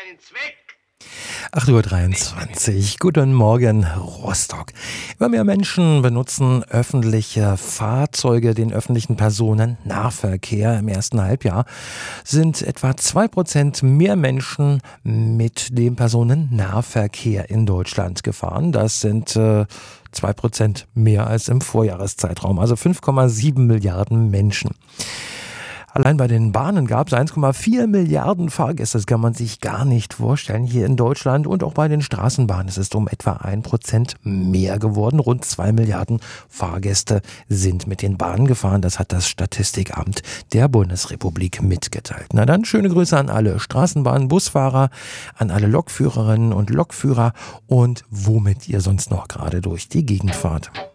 keinen Zweck. 8:23 Uhr. Guten Morgen, Rostock. Immer mehr Menschen benutzen öffentliche Fahrzeuge, den öffentlichen Personennahverkehr. Im ersten Halbjahr sind etwa 2% mehr Menschen mit dem Personennahverkehr in Deutschland gefahren. Das sind 2% mehr als im Vorjahreszeitraum, also 5,7 Milliarden Menschen. Allein bei den Bahnen gab es 1,4 Milliarden Fahrgäste. Das kann man sich gar nicht vorstellen hier in Deutschland. Und auch bei den Straßenbahnen ist es um etwa 1% mehr geworden. Rund 2 Milliarden Fahrgäste sind mit den Bahnen gefahren. Das hat das Statistikamt der Bundesrepublik mitgeteilt. Na dann, schöne Grüße an alle Straßenbahn-Busfahrer, an alle Lokführerinnen und Lokführer und womit ihr sonst noch gerade durch die Gegend fahrt.